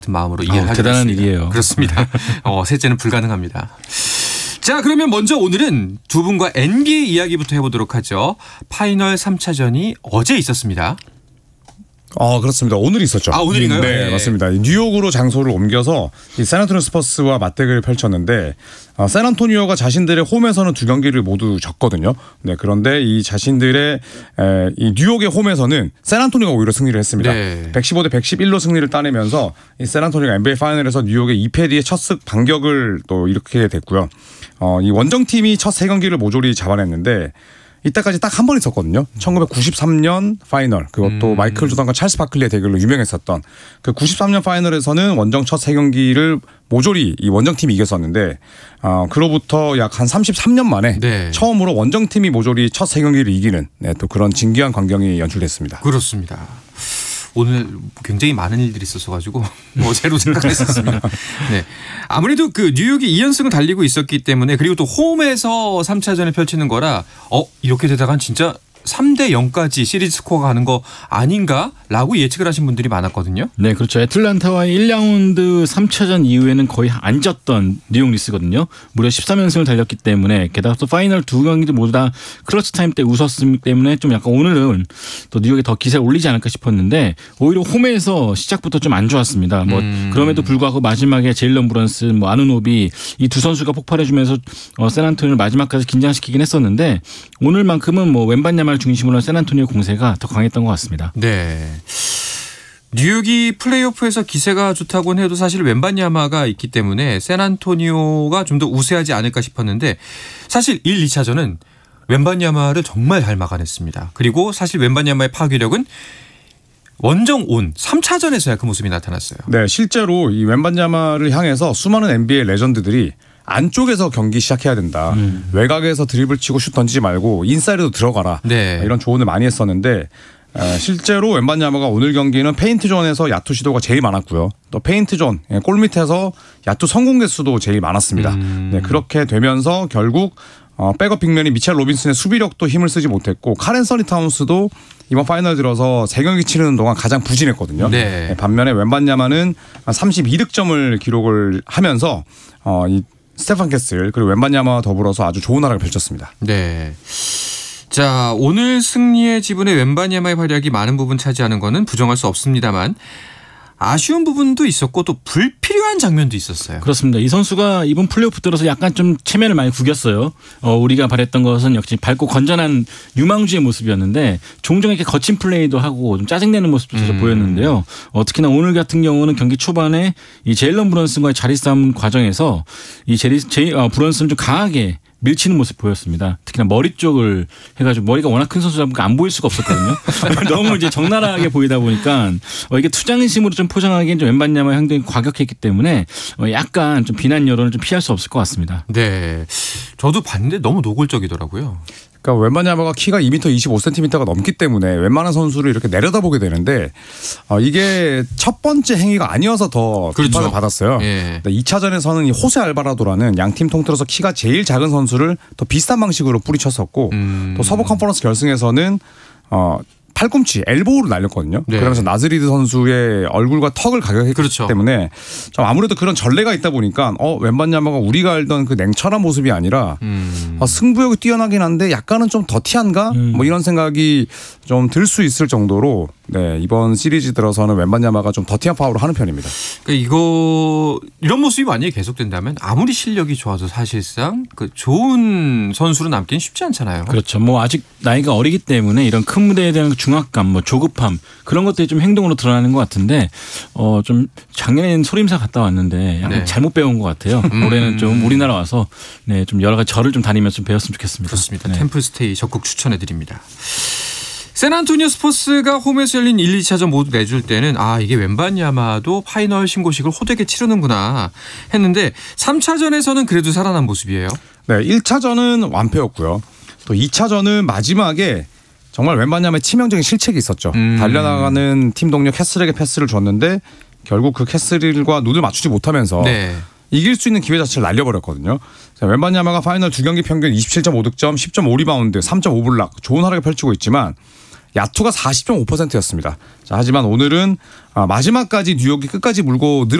마음으로 이해를 하게 대단한 됐습니다. 일이에요. 그렇습니다. 셋째는 불가능합니다. 자, 그러면 먼저 오늘은 두 분과 NBA 이야기부터 해보도록 하죠. 파이널 3차전이 어제 있었습니다. 그렇습니다. 오늘 있었죠. 오늘인가요? 네, 네. 맞습니다. 뉴욕으로 장소를 옮겨서 이 샌안토니오 스퍼스와 맞대결을 펼쳤는데 샌안토니오가 자신들의 홈에서는 두 경기를 모두 졌거든요. 네, 그런데 이 자신들의 이 뉴욕의 홈에서는 샌안토니오가 오히려 승리를 했습니다. 네. 115대 111로 승리를 따내면서 이 샌안토니오가 NBA 파이널에서 뉴욕의 2패 뒤에 첫 승 반격을 또 일으키게 됐고요. 이 원정팀이 첫 세 경기를 모조리 잡아냈는데 이때까지 딱 한 번 있었거든요. 1993년 파이널, 그것도 마이클 조던과 찰스 바클리의 대결로 유명했었던 그 93년 파이널에서는 원정 첫 세 경기를 모조리 이 원정팀이 이겼었는데 그로부터 약 한 33년 만에 네. 처음으로 원정팀이 모조리 첫 세 경기를 이기는 또 그런 진기한 광경이 연출됐습니다. 그렇습니다. 오늘 굉장히 많은 일들이 있었어가지고 어제로 생각했었습니다. 네, 아무래도 그 뉴욕이 2연승을 달리고 있었기 때문에 그리고 또 홈에서 3차전을 펼치는 거라 이렇게 되다간 진짜 3대 0까지 시리즈 스코어가 가는 거 아닌가라고 예측을 하신 분들이 많았거든요. 네, 그렇죠. 애틀란타와의 1라운드 3차전 이후에는 거의 안 졌던 뉴욕 니스거든요. 무려 13연승을 달렸기 때문에 게다가 또 파이널 두 경기도 모두 다 클러치 타임 때 웃었기 때문에 좀 약간 오늘은 또 뉴욕이 더 기세를 올리지 않을까 싶었는데 오히려 홈에서 시작부터 좀 안 좋았습니다. 그럼에도 불구하고 마지막에 제일런 브런슨, 아누노비 이 두 선수가 폭발해주면서 샌안토니오를 마지막까지 긴장시키긴 했었는데 오늘만큼은 웬반야말 중심으로 한 샌안토니오 공세가 더 강했던 것 같습니다. 네. 뉴욕이 플레이오프에서 기세가 좋다고는 해도 사실 웬반야마가 있기 때문에 샌안토니오가 좀 더 우세하지 않을까 싶었는데 사실 1, 2차전은 웬반야마를 정말 잘 막아냈습니다. 그리고 사실 웬반야마의 파괴력은 원정 온 3차전에서야 그 모습이 나타났어요. 네, 실제로 이 웬반야마를 향해서 수많은 NBA 레전드들이 안쪽에서 경기 시작해야 된다. 외곽에서 드리블 치고 슛 던지지 말고 인사이드로 들어가라. 네. 이런 조언을 많이 했었는데 실제로 웬반야마가 오늘 경기는 페인트 존에서 야투 시도가 제일 많았고요. 또 페인트 존, 골 밑에서 야투 성공 개수도 제일 많았습니다. 네, 그렇게 되면서 결국 백업 빅맨이 미첼 로빈슨의 수비력도 힘을 쓰지 못했고 카렌서니 타운스도 이번 파이널 들어서 3경기 치르는 동안 가장 부진했거든요. 네. 반면에 웬반야마는 32득점을 기록을 하면서 이 스테판 캐슬 그리고 웬반야마와 더불어서 아주 좋은 활약을 펼쳤습니다. 네. 자, 오늘 승리의 지분에 웬반야마의 활약이 많은 부분 차지하는 것은 부정할 수 없습니다만 아쉬운 부분도 있었고 또 불필요한 장면도 있었어요. 그렇습니다. 이 선수가 이번 플레이오프 들어서 약간 좀 체면을 많이 구겼어요. 우리가 바랬던 것은 역시 밝고 건전한 유망주의 모습이었는데 종종 이렇게 거친 플레이도 하고 좀 짜증내는 모습도 계속 보였는데요. 특히나 오늘 같은 경우는 경기 초반에 이 제일런 브런슨과의 자리 싸움 과정에서 이 브런슨을 좀 강하게 밀치는 모습 보였습니다. 특히나 머리 쪽을 해가지고 머리가 워낙 큰 선수다 보니까 안 보일 수가 없었거든요. 너무 이제 적나라하게 보이다 보니까 이게 투장심으로 좀 포장하기엔 좀 웬반야마 행동이 과격했기 때문에 약간 좀 비난 여론을 좀 피할 수 없을 것 같습니다. 네, 저도 봤는데 너무 노골적이더라고요. 그러니까 웬반야마가 키가 2m 25cm가 넘기 때문에 웬만한 선수를 이렇게 내려다보게 되는데 이게 첫 번째 행위가 아니어서 더 그렇죠. 비판을 받았어요. 예. 2차전에서는 이 호세 알바라도라는 양팀 통틀어서 키가 제일 작은 선수를 더 비슷한 방식으로 뿌리쳤었고 또 서부 컨퍼런스 결승에서는 팔꿈치 엘보우를 날렸거든요. 네. 그러면서 나즈리드 선수의 얼굴과 턱을 가격했기 그렇죠. 때문에 좀 아무래도 그런 전례가 있다 보니까 웬반야마가 우리가 알던 그 냉철한 모습이 아니라 승부욕이 뛰어나긴 한데 약간은 좀 더티한가? 이런 생각이 좀 들 수 있을 정도로 네, 이번 시리즈 들어서는 웬반야마가 좀 더티한 파울을 하는 편입니다. 그러니까 이런 모습이 만약에 계속된다면 아무리 실력이 좋아도 사실상 그 좋은 선수로 남기는 쉽지 않잖아요. 그렇죠. 아직 나이가 어리기 때문에 이런 큰 무대에 대한 중압감, 조급함 그런 것들이 좀 행동으로 드러나는 것 같은데 좀 작년에는 소림사 갔다 왔는데 약간 네. 잘못 배운 것 같아요. 올해는 좀 우리나라 와서 네, 좀 여러 가지 절을 좀 다니면서 좀 배웠으면 좋겠습니다. 그렇습니다. 네. 템플스테이 적극 추천해드립니다. 샌안토니오 스퍼스가 홈에서 열린 1, 2차전 모두 내줄 때는 이게 웬반야마도 파이널 신고식을 호되게 치르는구나 했는데 3차전에서는 그래도 살아난 모습이에요. 네, 1차전은 완패였고요. 또 2차전은 마지막에 정말 웬반야마의 치명적인 실책이 있었죠. 달려나가는 팀 동료 캐슬에게 패스를 줬는데 결국 그 캐슬과 눈을 맞추지 못하면서 네. 이길 수 있는 기회 자체를 날려버렸거든요. 웬반야마가 파이널 두 경기 평균 27.5득점, 10.5리바운드, 3.5블락 좋은 활약을 펼치고 있지만 야투가 40.5%였습니다. 자, 하지만 오늘은 마지막까지 뉴욕이 끝까지 물고